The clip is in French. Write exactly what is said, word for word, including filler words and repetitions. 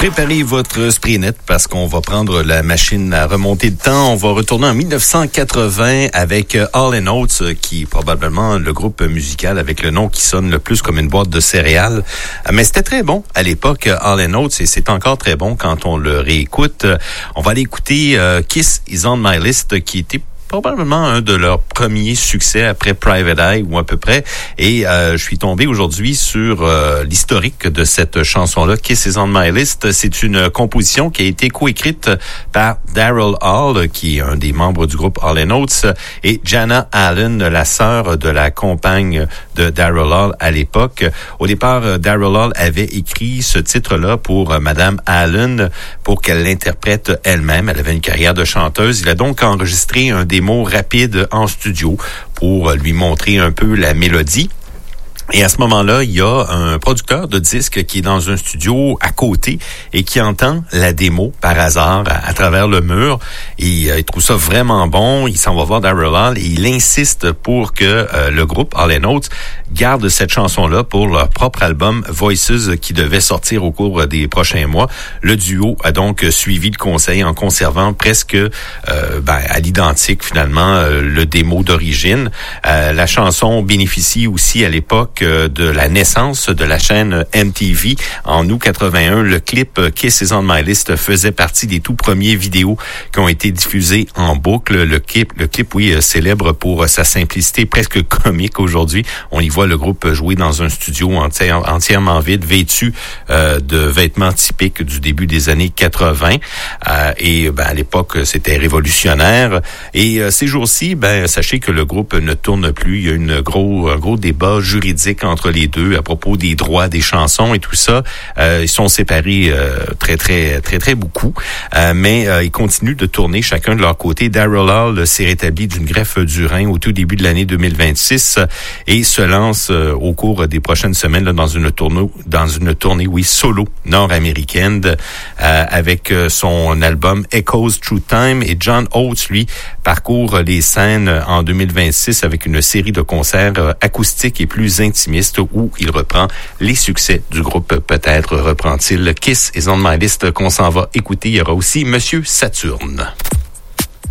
Préparez votre esprit net parce qu'on va prendre la machine à remonter le temps. On va retourner en dix-neuf cent quatre-vingts avec Hall and Oates, qui est probablement le groupe musical avec le nom qui sonne le plus comme une boîte de céréales. Mais c'était très bon à l'époque, Hall and Oates, et c'est encore très bon quand on le réécoute. On va aller écouter uh, Kiss Is On My List, qui était probablement un de leurs premiers succès après Private Eye ou à peu près. Et euh, je suis tombé aujourd'hui sur euh, l'historique de cette chanson-là, Kiss Is On My List. C'est une composition qui a été coécrite par Daryl Hall, qui est un des membres du groupe Hall and Oates, et Jana Allen, la sœur de la compagne de Daryl Hall à l'époque. Au départ, Daryl Hall avait écrit ce titre-là pour euh, Madame Allen pour qu'elle l'interprète elle-même. Elle avait une carrière de chanteuse. Il a donc enregistré un des mots rapides en studio pour lui montrer un peu la mélodie. Et à ce moment-là, il y a un producteur de disques qui est dans un studio à côté et qui entend la démo par hasard à, à travers le mur. Et euh, il trouve ça vraiment bon. Il s'en va voir Daryl Hall et il insiste pour que euh, le groupe Hall and Oates garde cette chanson-là pour leur propre album Voices qui devait sortir au cours des prochains mois. Le duo a donc suivi le conseil en conservant presque euh, ben, à l'identique finalement euh, le démo d'origine. Euh, la chanson bénéficie aussi à l'époque de la naissance de la chaîne M T V. En août quatre-vingt-un, le clip Kiss Is On My List faisait partie des tout premiers vidéos qui ont été diffusées en boucle. Le clip, le clip, oui, célèbre pour sa simplicité presque comique aujourd'hui. On y voit le groupe jouer dans un studio entier, entièrement vide, vêtu euh, de vêtements typiques du début des années quatre-vingts. Euh, et ben, à l'époque, c'était révolutionnaire. Et euh, ces jours-ci, ben, sachez que le groupe ne tourne plus. Il y a une gros, un gros débat juridique entre les deux à propos des droits des chansons et tout ça. Euh, ils sont séparés euh, très, très, très, très beaucoup. Euh, mais euh, ils continuent de tourner chacun de leur côté. Daryl Hall s'est rétabli d'une greffe du rein au tout début de l'année deux mille vingt-six et se lance euh, au cours des prochaines semaines là, dans une tournée, dans une tournée, oui, solo nord-américaine euh, avec euh, son album Echoes Through Time. Et John Oates, lui, parcourt les scènes en deux mille vingt-six avec une série de concerts euh, acoustiques et plus intimiste où il reprend les succès du groupe. Peut-être reprend-il Kiss Is On My List qu'on s'en va écouter. Il y aura aussi Monsieur Saturne.